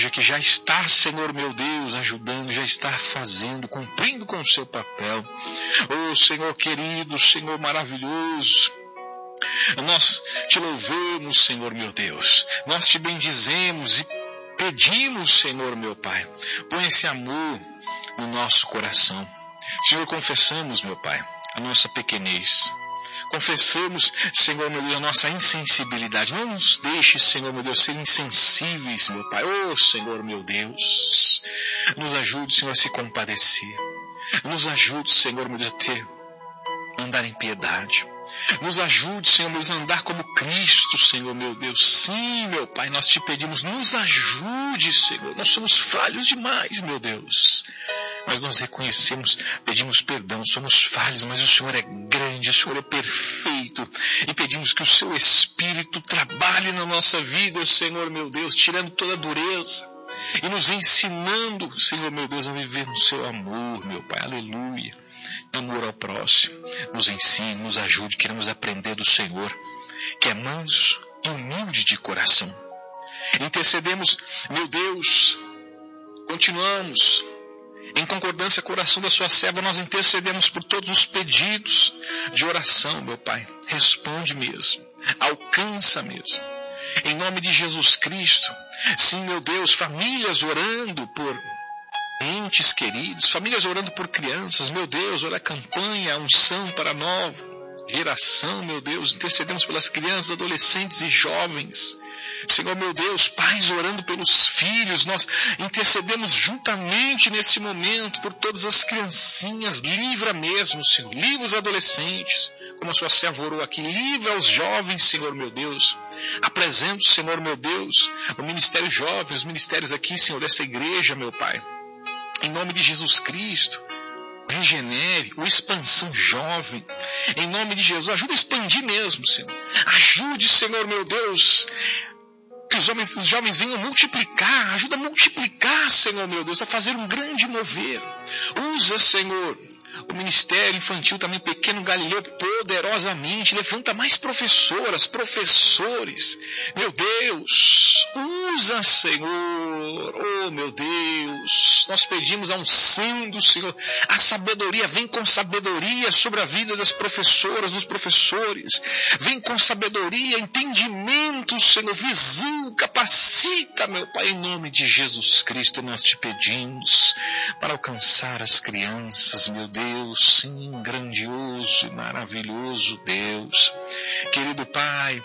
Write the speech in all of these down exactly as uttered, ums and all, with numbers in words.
igreja que já está, Senhor meu Deus, ajudando, já está fazendo, cumprindo com o seu papel. Oh, Senhor querido, Senhor maravilhoso, nós te louvamos, Senhor meu Deus, nós te bendizemos e pedimos, Senhor meu Pai, põe esse amor no nosso coração. Senhor, confessamos, meu Pai, a nossa pequenez. Confessamos, Senhor meu Deus, a nossa insensibilidade. Não nos deixe, Senhor meu Deus, ser insensíveis, meu Pai. Oh, Senhor meu Deus, nos ajude, Senhor, a se compadecer. Nos ajude, Senhor meu Deus, a ter, andar em piedade. Nos ajude, Senhor meu Deus, a andar como Cristo, Senhor meu Deus. Sim, meu Pai, nós te pedimos, nos ajude, Senhor. Nós somos falhos demais, meu Deus. Mas nós reconhecemos, pedimos perdão, somos falhos, mas o Senhor é grande, o Senhor é perfeito. E pedimos que o seu Espírito trabalhe na nossa vida, Senhor meu Deus, tirando toda a dureza e nos ensinando, Senhor meu Deus, a viver no seu amor, meu Pai, aleluia. Amor ao próximo, nos ensine, nos ajude, queremos aprender do Senhor, que é manso e humilde de coração. Intercedemos, meu Deus, continuamos, em concordância com a oração da sua serva, nós intercedemos por todos os pedidos de oração, meu Pai. Responde mesmo, alcança mesmo. Em nome de Jesus Cristo, sim, meu Deus, famílias orando por entes queridos, famílias orando por crianças, meu Deus, olha a campanha, a unção para a nova geração, meu Deus, intercedemos pelas crianças, adolescentes e jovens. Senhor meu Deus, pais orando pelos filhos, nós intercedemos juntamente nesse momento por todas as criancinhas. Livra mesmo, Senhor, livra os adolescentes, como a sua serva orou aqui, livra os jovens, Senhor meu Deus. Apresento, Senhor meu Deus, o ministério jovem, os ministérios aqui, Senhor, desta igreja, meu Pai. Em nome de Jesus Cristo, regenere, o expansão jovem, em nome de Jesus, ajuda a expandir mesmo, Senhor. Ajude, Senhor meu Deus, que os, homens, os jovens venham multiplicar, ajuda a multiplicar, Senhor meu Deus, a fazer um grande mover. Usa, Senhor, o ministério infantil também, Pequeno Galileu, poderosamente. Levanta mais professoras, professores. Meu Deus, usa, Senhor. Oh, meu Deus, nós pedimos a unção do Senhor. A sabedoria, vem com sabedoria sobre a vida das professoras, dos professores. Vem com sabedoria, entendimento, Senhor, visão, capacita, meu Pai, em nome de Jesus Cristo, nós te pedimos para alcançar as crianças, meu Deus. Deus, sim, grandioso e maravilhoso Deus. Querido Pai,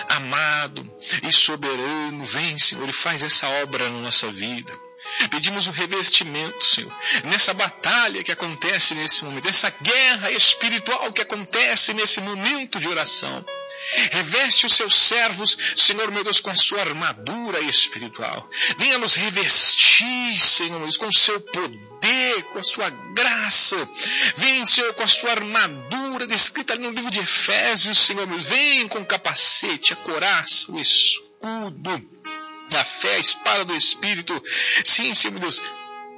amado e soberano, vem, Senhor, e faz essa obra na nossa vida. Pedimos o revestimento, Senhor, nessa batalha que acontece nesse momento, nessa guerra espiritual que acontece nesse momento de oração. Reveste os seus servos, Senhor meu Deus, com a sua armadura espiritual. Venha nos revestir, Senhor meu Deus, com o seu poder, com a sua graça. Vem, Senhor, com a sua armadura descrita ali no livro de Efésios, Senhor meu Deus. Vem com o capacete, a couraça, o escudo, a fé, a espada do Espírito. Sim, Senhor meu Deus,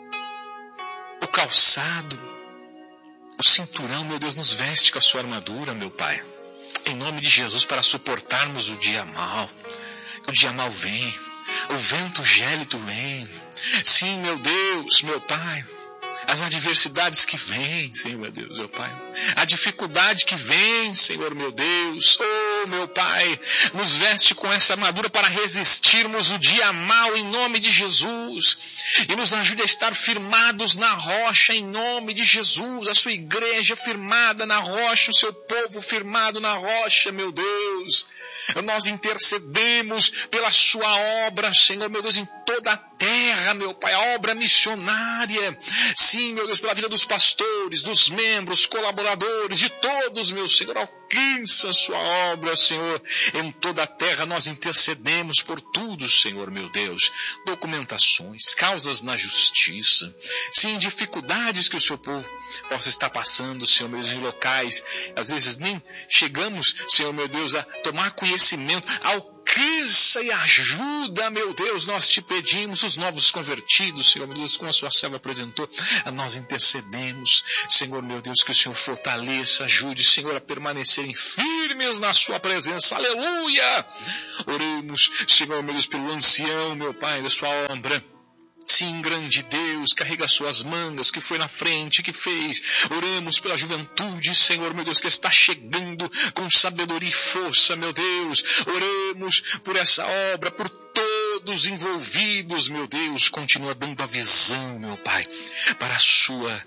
o calçado, o cinturão, meu Deus, nos veste com a sua armadura, meu Pai. Em nome de Jesus, para suportarmos o dia mau. O dia mau vem, o vento gélido vem. Sim, meu Deus, meu Pai, as adversidades que vêm, Senhor meu Deus, meu Pai, a dificuldade que vem, Senhor meu Deus, oh meu Pai, nos veste com essa armadura para resistirmos o dia mau em nome de Jesus, e nos ajude a estar firmados na rocha em nome de Jesus, a sua igreja firmada na rocha, o seu povo firmado na rocha, meu Deus. Nós intercedemos pela sua obra, Senhor meu Deus, em toda a terra, meu Pai, a obra missionária. Sim, meu Deus, pela vida dos pastores, dos membros, colaboradores, de todos, meu Senhor, alcança a sua obra, Senhor. Em toda a terra nós intercedemos por tudo, Senhor meu Deus. Documentações, causas na justiça, sim, dificuldades que o seu povo possa estar passando, Senhor meu Deus, em locais, às vezes nem chegamos, Senhor meu Deus, a tomar conhecimento fortalecimento, alcança e ajuda, meu Deus, nós te pedimos, os novos convertidos, Senhor, meu Deus, como a sua serva apresentou, nós intercedemos, Senhor, meu Deus, que o Senhor fortaleça, ajude, Senhor, a permanecerem firmes na sua presença, aleluia! Oremos, Senhor, meu Deus, pelo ancião, meu Pai, da sua obra. Sim, grande Deus, carrega suas mangas, que foi na frente, que fez. Oramos pela juventude, Senhor, meu Deus, que está chegando com sabedoria e força, meu Deus. Oramos por essa obra, por todos envolvidos, meu Deus. Continua dando a visão, meu Pai, para a sua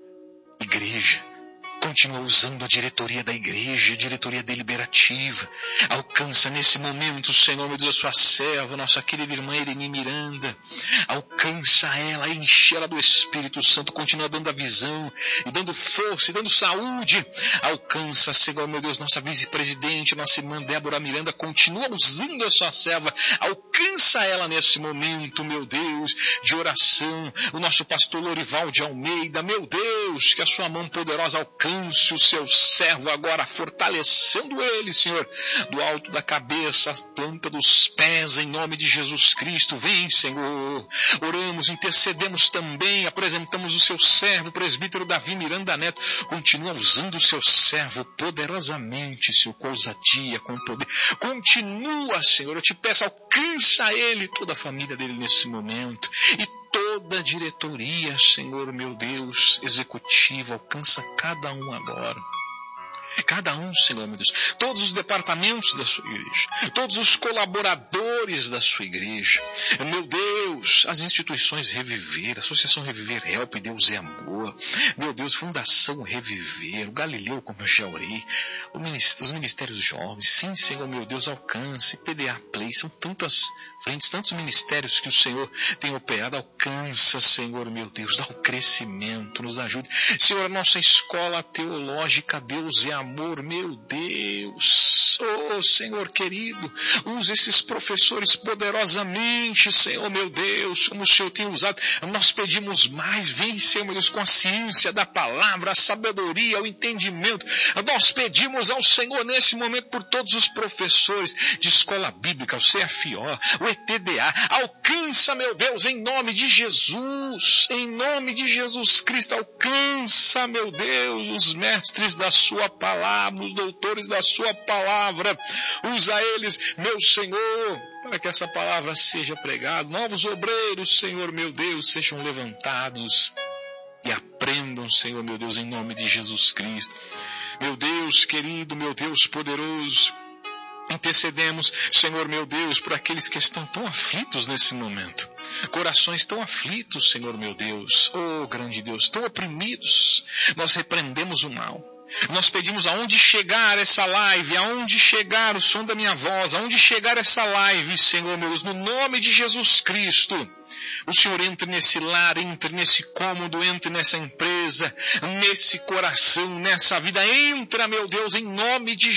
igreja. Continua usando a diretoria da igreja, a diretoria deliberativa. Alcança nesse momento, Senhor, meu Deus, a sua serva, nossa querida irmã Irene Miranda. Alcança ela, enche ela do Espírito Santo. Continua dando a visão e dando força e dando saúde. Alcança, Senhor, meu Deus, nossa vice-presidente, nossa irmã Débora Miranda. Continua usando a sua serva. Alcança ela nesse momento, meu Deus, de oração. O nosso pastor Lorival de Almeida, meu Deus, que a sua mão poderosa alcance o seu servo agora, fortalecendo ele, Senhor, do alto da cabeça, a planta dos pés, em nome de Jesus Cristo. Vem, Senhor. Oramos, intercedemos também, apresentamos o seu servo, o presbítero Davi Miranda Neto. Continua usando o seu servo poderosamente, Senhor, com ousadia, com poder. Continua, Senhor, eu te peço, alcança ele, toda a família dele nesse momento. E toda a diretoria, Senhor, meu Deus, executiva, alcança cada um agora. Cada um, Senhor, meu Deus, todos os departamentos da sua igreja, todos os colaboradores da sua igreja, meu Deus, as instituições Reviver, Associação Reviver, Help, Deus é Amor, meu Deus, Fundação Reviver, o Galileu, como eu já orei, os ministérios jovens, sim, Senhor, meu Deus, alcance, P D A Play, são tantas frentes, tantos ministérios que o Senhor tem operado, alcança, Senhor, meu Deus, dá o crescimento, nos ajude, Senhor, a nossa escola teológica, Deus é Amor, meu Deus, oh Senhor querido, use esses professores poderosamente, Senhor, meu Deus, como o Senhor tem usado, nós pedimos mais, vem, Senhor, meu Deus, com a ciência da palavra, a sabedoria, o entendimento, nós pedimos ao Senhor nesse momento por todos os professores de escola bíblica, o C F O, o E T D A, alcança, meu Deus, em nome de Jesus, em nome de Jesus Cristo, alcança, meu Deus, os mestres da sua palavra, palavra, os doutores da sua palavra, usa eles, meu Senhor, para que essa palavra seja pregada, novos obreiros, Senhor, meu Deus, sejam levantados e aprendam, Senhor, meu Deus, em nome de Jesus Cristo, meu Deus querido, meu Deus poderoso, intercedemos, Senhor, meu Deus, por aqueles que estão tão aflitos nesse momento, corações tão aflitos, Senhor, meu Deus, oh grande Deus, tão oprimidos, nós repreendemos o mal. Nós pedimos aonde chegar essa live, aonde chegar o som da minha voz, aonde chegar essa live, Senhor meu Deus, no nome de Jesus Cristo. O Senhor entre nesse lar, entre nesse cômodo, entre nessa empresa, nesse coração, nessa vida. Entra, meu Deus, em nome de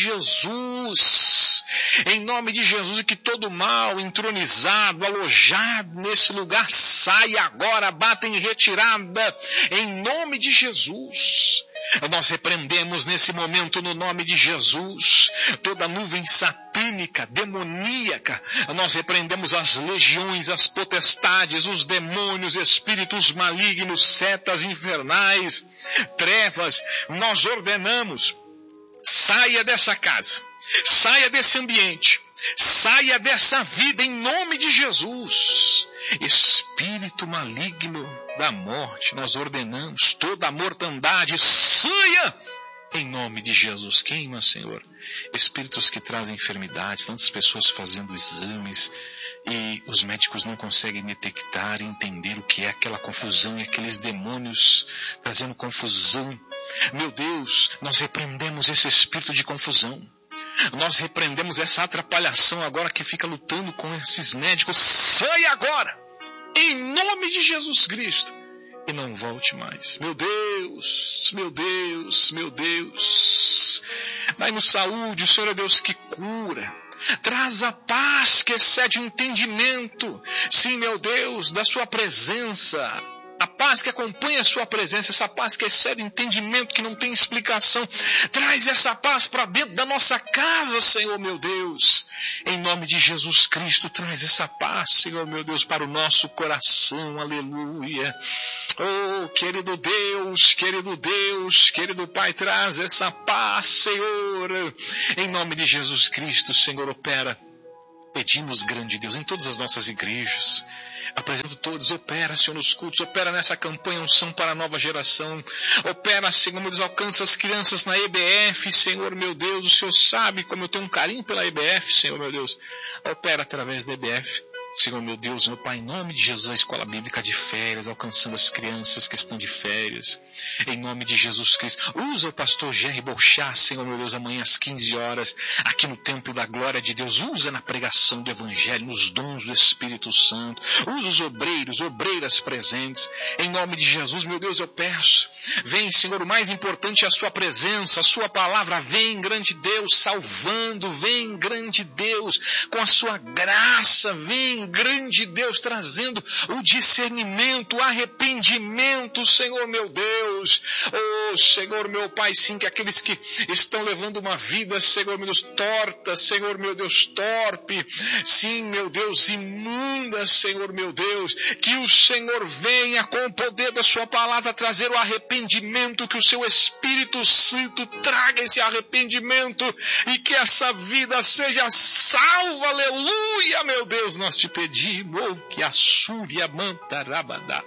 Jesus. Em nome de Jesus, e que todo mal entronizado, alojado nesse lugar, saia agora, bata em retirada, em nome de Jesus. Nós repreendemos nesse momento no nome de Jesus toda nuvem satânica, demoníaca. Nós repreendemos as legiões, as potestades, os demônios, espíritos malignos, setas infernais, trevas. Nós ordenamos, saia dessa casa, saia desse ambiente, saia dessa vida em nome de Jesus. Espírito maligno da morte, nós ordenamos toda a mortandade, saia em nome de Jesus. Queima, Senhor, espíritos que trazem enfermidades, tantas pessoas fazendo exames e os médicos não conseguem detectar e entender o que é aquela confusão e aqueles demônios trazendo confusão. Meu Deus, nós repreendemos esse espírito de confusão. Nós repreendemos essa atrapalhação agora que fica lutando com esses médicos. Sai agora, em nome de Jesus Cristo, e não volte mais. Meu Deus, meu Deus, meu Deus, dai-nos saúde, o Senhor é Deus que cura. Traz a paz que excede o entendimento. Sim, meu Deus, da sua presença, a paz paz que acompanha a sua presença, essa paz que excede entendimento, que não tem explicação. Traz essa paz para dentro da nossa casa, Senhor meu Deus. Em nome de Jesus Cristo, traz essa paz, Senhor meu Deus, para o nosso coração. Aleluia. Oh, querido Deus, querido Deus, querido Pai, traz essa paz, Senhor. Em nome de Jesus Cristo, Senhor, opera. Pedimos, grande Deus, em todas as nossas igrejas. Apresento todos, opera, Senhor, nos cultos, opera nessa campanha Unção para a Nova Geração. Opera, Senhor, meu Deus, alcança as crianças na E B F, Senhor, meu Deus. O Senhor sabe como eu tenho um carinho pela E B F, Senhor, meu Deus. Opera através da E B F. Senhor, meu Deus, meu Pai, em nome de Jesus, a escola bíblica de férias, alcançando as crianças que estão de férias. Em nome de Jesus Cristo. Usa o pastor Jerry Bolchá, Senhor, meu Deus, amanhã às quinze horas, aqui no Templo da Glória de Deus. Usa na pregação do Evangelho, nos dons do Espírito Santo. Usa os obreiros, obreiras presentes. Em nome de Jesus, meu Deus, eu peço. Vem, Senhor, o mais importante é a sua presença, a sua palavra. Vem, grande Deus, salvando. Vem, grande Deus, com a sua graça. Vem, grande Deus, trazendo o discernimento, o arrependimento, Senhor meu Deus. Oh, Senhor meu Pai, sim, que aqueles que estão levando uma vida, Senhor meu Deus, torta, Senhor meu Deus, torpe, sim, meu Deus, imunda, Senhor meu Deus, que o Senhor venha com o poder da sua palavra trazer o arrependimento, que o seu Espírito Santo traga esse arrependimento e que essa vida seja salva, aleluia, meu Deus, nós te pedimos, oh, que a Súria manta rabadás.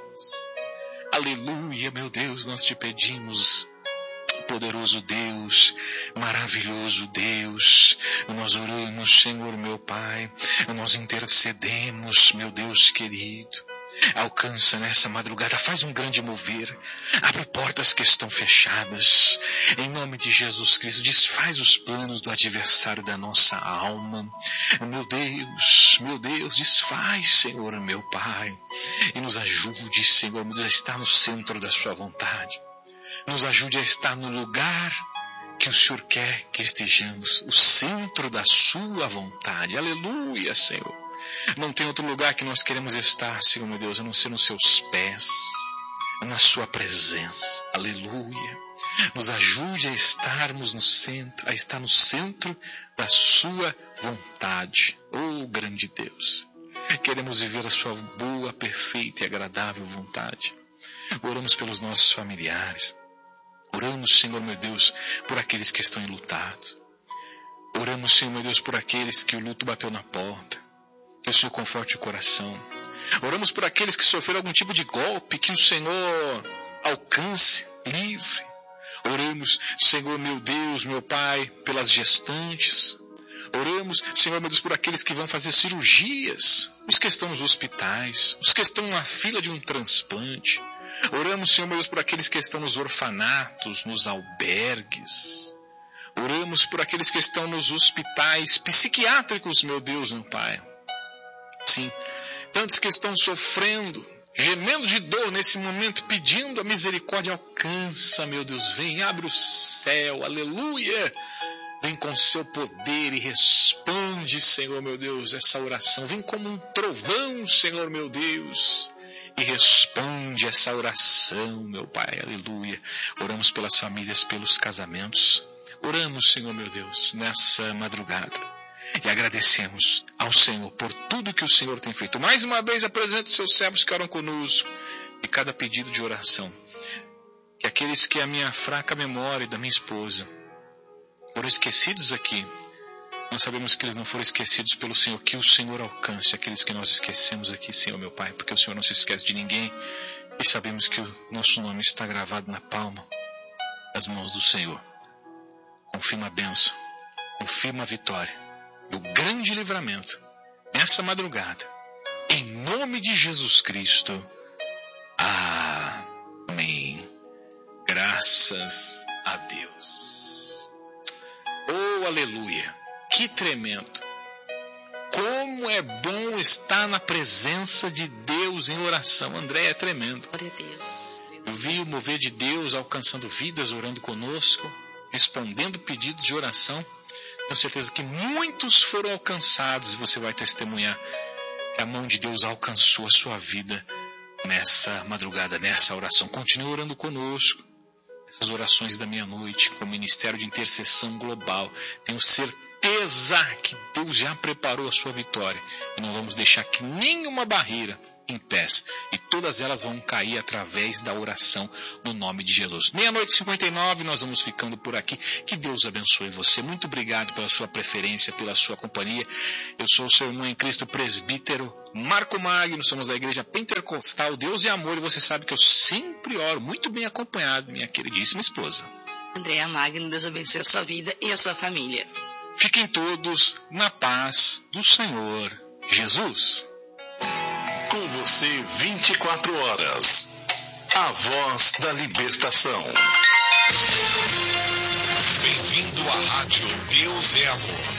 Aleluia, meu Deus, nós te pedimos, poderoso Deus, maravilhoso Deus, nós oramos, Senhor meu Pai, nós intercedemos, meu Deus querido. Alcança nessa madrugada, faz um grande mover, abre portas que estão fechadas, em nome de Jesus Cristo, desfaz os planos do adversário da nossa alma, meu Deus, meu Deus, desfaz, Senhor, meu Pai, e nos ajude, Senhor, meu Deus, a estar no centro da sua vontade, nos ajude a estar no lugar que o Senhor quer que estejamos, o centro da sua vontade, aleluia, Senhor. Não tem outro lugar que nós queremos estar, Senhor meu Deus, a não ser nos seus pés, na sua presença. Aleluia. Nos ajude a estarmos no centro, a estar no centro da sua vontade. Oh, grande Deus. Queremos viver a sua boa, perfeita e agradável vontade. Oramos pelos nossos familiares. Oramos, Senhor meu Deus, por aqueles que estão enlutados. Oramos, Senhor meu Deus, por aqueles que o luto bateu na porta. Que o Senhor conforte o coração. Oramos por aqueles que sofreram algum tipo de golpe, que o Senhor alcance, livre. Oramos, Senhor meu Deus, meu Pai, pelas gestantes. Oramos, Senhor meu Deus, por aqueles que vão fazer cirurgias, os que estão nos hospitais, os que estão na fila de um transplante. Oramos, Senhor meu Deus, por aqueles que estão nos orfanatos, nos albergues. Oramos por aqueles que estão nos hospitais psiquiátricos, meu Deus, meu Pai. Sim, tantos que estão sofrendo, gemendo de dor nesse momento, pedindo a misericórdia, alcança, meu Deus, vem, abre o céu, aleluia, vem com seu poder e responde, Senhor meu Deus, essa oração, vem como um trovão, Senhor meu Deus, e responde essa oração, meu Pai, aleluia. Oramos pelas famílias, pelos casamentos, oramos, Senhor meu Deus, nessa madrugada. E agradecemos ao Senhor por tudo que o Senhor tem feito. Mais uma vez apresento os seus servos que oram conosco e cada pedido de oração. Que aqueles que a minha fraca memória da minha esposa foram esquecidos aqui, nós sabemos que eles não foram esquecidos pelo Senhor. Que o Senhor alcance aqueles que nós esquecemos aqui, Senhor meu Pai, porque o Senhor não se esquece de ninguém e sabemos que o nosso nome está gravado na palma das mãos do Senhor. Confirma a bênção, confirma a vitória do grande livramento nessa madrugada, em nome de Jesus Cristo. Amém. Graças a Deus. Oh, aleluia. Que tremendo. Como é bom estar na presença de Deus em oração. André, é tremendo. Glória a Deus. Eu vi o mover de Deus alcançando vidas, orando conosco, respondendo pedidos de oração. Tenho certeza que muitos foram alcançados e você vai testemunhar que a mão de Deus alcançou a sua vida nessa madrugada, nessa oração. Continue orando conosco. Essas orações da meia-noite, com o Ministério de Intercessão Global. Tenho certeza que Deus já preparou a sua vitória. E não vamos deixar que nenhuma barreira impeça. E todas elas vão cair através da oração no nome de Jesus. Meia-noite e cinquenta e nove, nós vamos ficando por aqui. Que Deus abençoe você. Muito obrigado pela sua preferência, pela sua companhia. Eu sou o seu irmão em Cristo, presbítero Marco Magno. Somos da Igreja Pentecostal Deus e Amor. E você sabe que eu sempre oro muito bem acompanhado, minha queridíssima esposa Andréa Magno. Deus abençoe a sua vida e a sua família. Fiquem todos na paz do Senhor Jesus. Com você vinte e quatro horas. A voz da libertação. Bem-vindo à Rádio Deus é Amor.